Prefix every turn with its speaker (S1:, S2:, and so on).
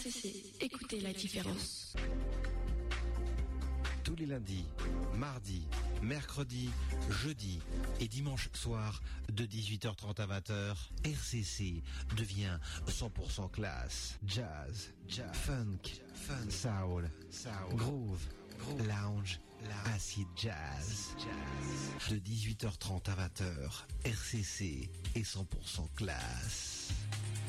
S1: RCC, écoutez la différence.
S2: Tous les lundis, mardis, mercredis, jeudis et dimanche soir de 18h30 à 20h, RCC devient 100% classe. Jazz, funk, soul, groove, lounge, acid jazz. De 18h30 à 20h, RCC est 100% classe.